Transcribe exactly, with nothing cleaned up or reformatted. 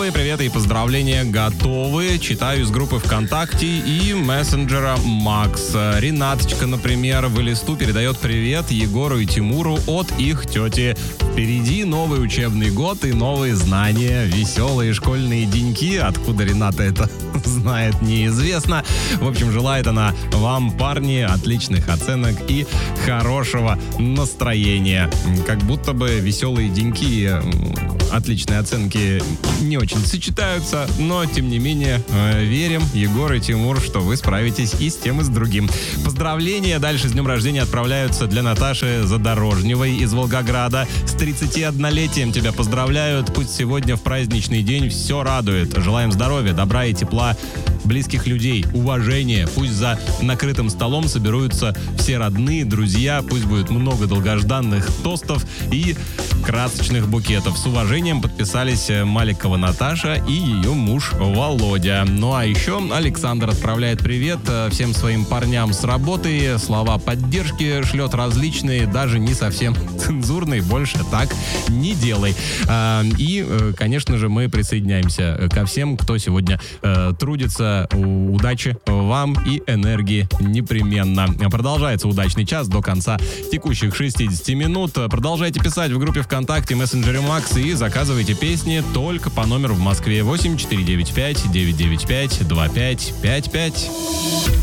Новые приветы и поздравления готовы. Читаю из группы ВКонтакте и мессенджера Макс. Ренаточка, например, в листу передает привет Егору и Тимуру от их тети. Впереди новый учебный год и новые знания. Веселые школьные деньки. Откуда Рената это знает, неизвестно. В общем, желает она вам, парни, отличных оценок и хорошего настроения. Как будто бы веселые деньки, отличные оценки не очень сочетаются, но, тем не менее, э, верим, Егор и Тимур, что вы справитесь и с тем, и с другим. Поздравления дальше с днем рождения отправляются для Наташи Задорожневой из Волгограда. С тридцатиоднолетием тебя поздравляют. Пусть сегодня в праздничный день все радует. Желаем здоровья, добра и тепла, близких людей, уважения. Пусть за накрытым столом соберутся все родные, друзья. Пусть будет много долгожданных тостов и красочных букетов. С уважением подписались Маликова Наташа и ее муж Володя. Ну а еще Александр отправляет привет всем своим парням с работы. Слова поддержки шлет различные, даже не совсем цензурные. Больше так не делай. И, конечно же, мы присоединяемся ко всем, кто сегодня трудится. Удачи вам и энергии непременно. Продолжается удачный час до конца текущих шестидесяти минут. Продолжайте писать в группе ВКонтакте, мессенджере Макс и заказывайте песни только по номеру в Москве восемь четыре девять пять девять девять пять два пять пять пять.